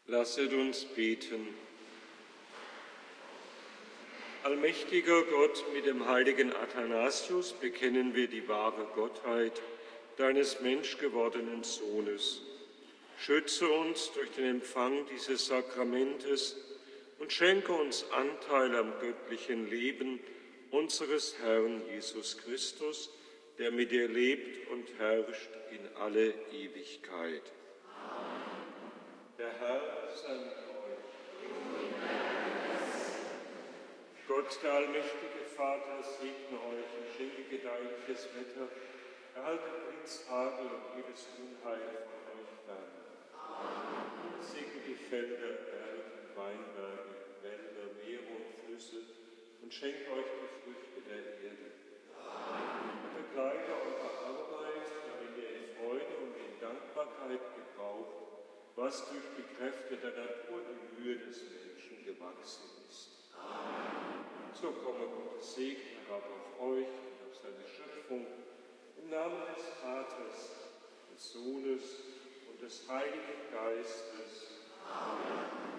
Lasset uns beten. Allmächtiger Gott, mit dem heiligen Athanasius bekennen wir die wahre Gottheit deines menschgewordenen Sohnes. Schütze uns durch den Empfang dieses Sakramentes und schenke uns Anteil am göttlichen Leben unseres Herrn Jesus Christus, der mit dir lebt und herrscht in alle Ewigkeit. Der Herr sei mit euch. Gott, der allmächtige Vater, segne euch und schenke gedeihliches Wetter, erhalte Blitz, Hagel und jedes Unheil von euch fern. Segne die Felder, Berge, Weinberge, Wälder, Meere und Flüsse und schenke euch die Früchte der Erde. Begleite eure Arbeit, damit ihr in Freude und in Dankbarkeit gebraucht, was durch die Kräfte der Natur die Mühe des Menschen gewachsen ist. So komme Gottes Segen herab auf euch und auf seine Schöpfung, im Namen des Vaters, des Sohnes und des Heiligen Geistes. Amen.